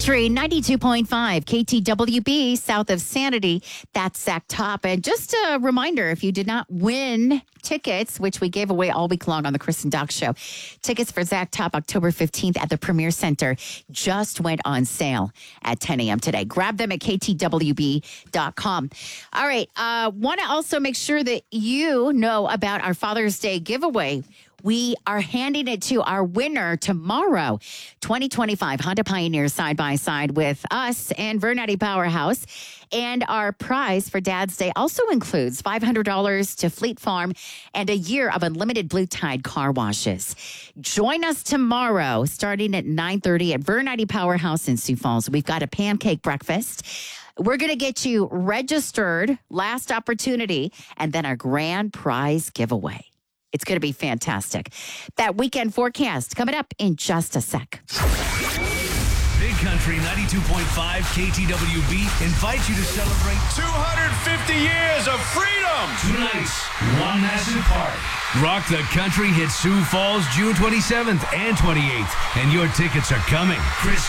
Country 92.5 KTWB south of Sanity. That's Zach Top. And just a reminder, if you did not win tickets, which we gave away all week long on the Chris and Doc Show, tickets for Zach Top October 15th at the Premier Center just went on sale at 10 a.m. today. Grab them at ktwb.com. All right. Want to also make sure that you know about our Father's Day giveaway. We are handing it to our winner tomorrow. 2025 Honda Pioneer side-by-side with us and Vernetti Powerhouse. And our prize for Dad's Day also includes $500 to Fleet Farm and a year of unlimited Blue Tide car washes. Join us tomorrow starting at 9:30 at Vernetti Powerhouse in Sioux Falls. We've got a pancake breakfast. We're going to get you registered, last opportunity, and then our grand prize giveaway. It's going to be fantastic. That weekend forecast coming up in just a sec. Big Country 92.5 KTWB invites you to celebrate 250 years of freedom. tonight's one massive party. Rock the Country hits Sioux Falls June 27th and 28th, and your tickets are coming. Chris